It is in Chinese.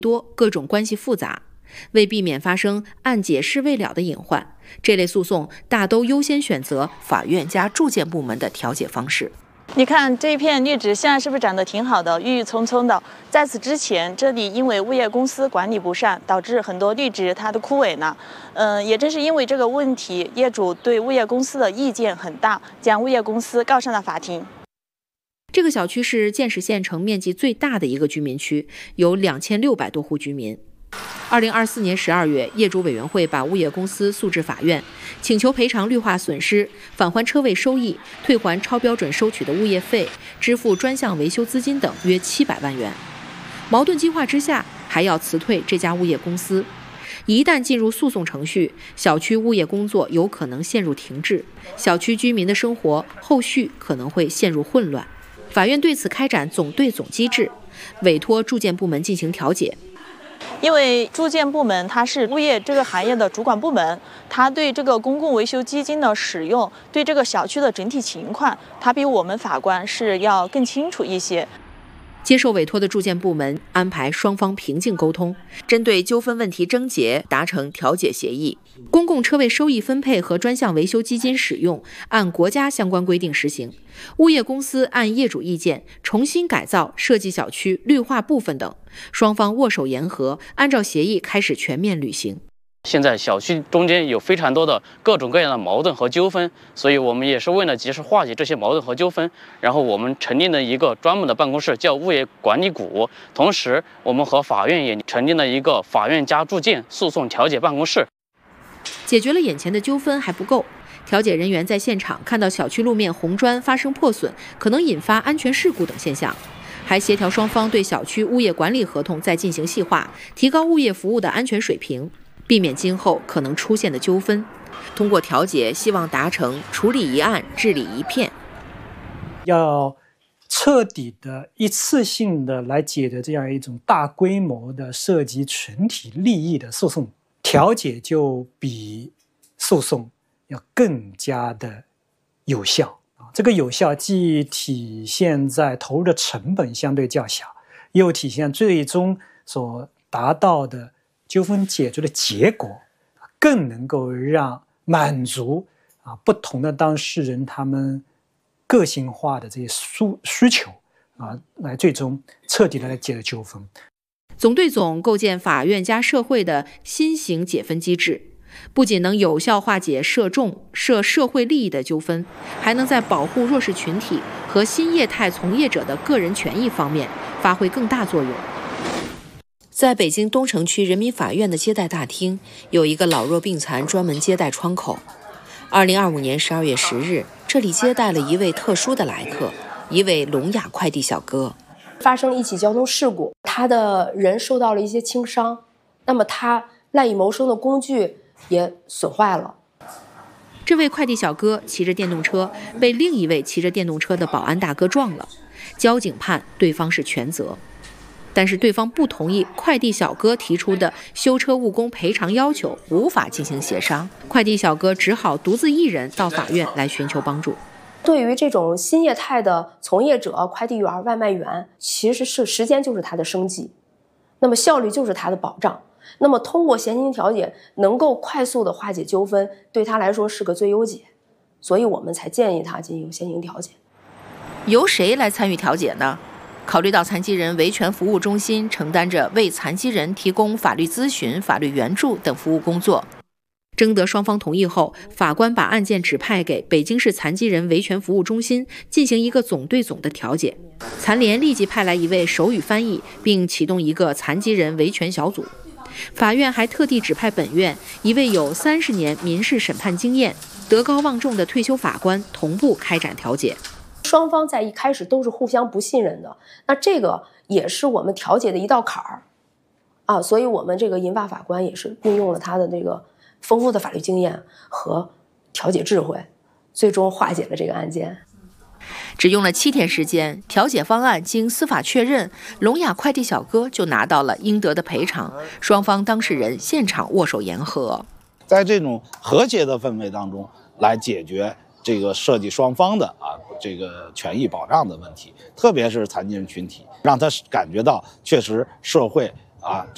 多，各种关系复杂。为避免发生案解释未了的隐患，这类诉讼大都优先选择法院加住建部门的调解方式。 你看这一片绿植现在是不是长得挺好的，郁郁葱葱的？在此之前，这里因为物业公司管理不善，导致很多绿植它都枯萎了。也正是因为这个问题，业主对物业公司的意见很大，将物业公司告上了法庭。 这个小区是建始县城面积最大的一个居民区，有2600多户居民。2024年12月，业主委员会把物业公司诉至法院，请求赔偿绿化损失、返还车位收益、退还超标准收取的物业费、支付专项维修资金等约700万元。矛盾激化之下，还要辞退这家物业公司。一旦进入诉讼程序，小区物业工作有可能陷入停滞，小区居民的生活后续可能会陷入混乱。法院对此开展总对总机制，委托住建部门进行调解。 因为住建部门它是物业这个行业的主管部门，它对这个公共维修基金的使用，对这个小区的整体情况，它比我们法官是要更清楚一些。 接受委托的住建部门安排双方平静沟通，针对纠纷问题症结达成调解协议。公共车位收益分配和专项维修基金使用按国家相关规定实行，物业公司按业主意见重新改造设计小区绿化部分等，双方握手言和，按照协议开始全面履行。 现在小区中间有非常多的各种各样的矛盾和纠纷，所以我们也是为了及时化解这些矛盾和纠纷，然后我们成立了一个专门的办公室，叫物业管理股。同时，我们和法院也成立了一个法院加住建诉讼调解办公室。 解决了眼前的纠纷还不够，调解人员在现场看到小区路面红砖发生破损，可能引发安全事故等现象，还协调双方对小区物业管理合同再进行细化，提高物业服务的安全水平，避免今后可能出现的纠纷。通过调解，希望达成处理一案治理一片。 要彻底的一次性的来解决这样一种大规模的涉及群体利益的诉讼，调解就比诉讼要更加的有效。这个有效既体现在投入的成本相对较小，又体现最终所达到的纠纷解决的结果更能够让满足不同的当事人他们个性化的这些需求来最终彻底的来解决纠纷。 总对总构建法院加社会的新型解分机制，不仅能有效化解涉社会利益的纠纷，还能在保护弱势群体和新业态从业者的个人权益方面发挥更大作用。在北京东城区人民法院的接待大厅，有一个老弱病残专门接待窗口。2025年12月10日，这里接待了一位特殊的来客，一位聋哑快递小哥。 发生了一起交通事故，他的人受到了一些轻伤，那么他赖以谋生的工具也损坏了。 这位快递小哥骑着电动车，被另一位骑着电动车的保安大哥撞了，交警判对方是全责。但是对方不同意快递小哥提出的修车误工赔偿要求，无法进行协商，快递小哥只好独自一人到法院来寻求帮助。 对于这种新业态的从业者，快递员、外卖员，其实是时间就是他的生计，那么效率就是他的保障。那么通过先行调解能够快速的化解纠纷，对他来说是个最优解，所以我们才建议他进行先行调解。 由谁来参与调解呢？考虑到残疾人维权服务中心承担着为残疾人提供法律咨询、法律援助等服务工作，征得双方同意后，法官把案件指派给北京市残疾人维权服务中心进行一个总对总的调解。残联立即派来一位手语翻译，并启动一个残疾人维权小组。法院还特地指派本院一位有30年民事审判经验、德高望重的退休法官同步开展调解。 双方在一开始都是互相不信任的，那这个也是我们调解的一道坎儿所以我们这个银发法官也是运用了他的这个丰富的法律经验和调解智慧，最终化解了这个案件。 只用了7天时间，调解方案经司法确认，聋哑快递小哥就拿到了应得的赔偿，双方当事人现场握手言和。 在这种和谐的氛围当中来解决这个涉及双方的这个权益保障的问题，特别是残疾人群体，让他感觉到确实社会